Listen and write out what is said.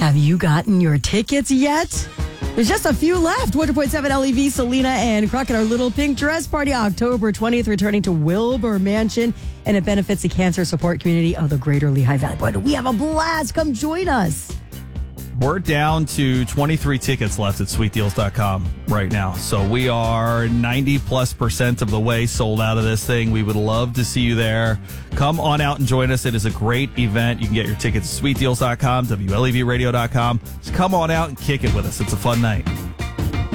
Have you gotten your tickets yet? There's just a few left. 100.7 LEV, Selena and Crockett, our Little Pink Dress Party, October 20th, returning to Wilbur Mansion, and it benefits the cancer support community of the greater Lehigh Valley. Boy, do we have a blast. Come join us. We're down to 23 tickets left at sweetdeals.com right now. So we are 90+% of the way sold out of this thing. We would love to see you there. Come on out and join us. It is a great event. You can get your tickets at sweetdeals.com, WLEVradio.com. Just come on out and kick it with us. It's a fun night.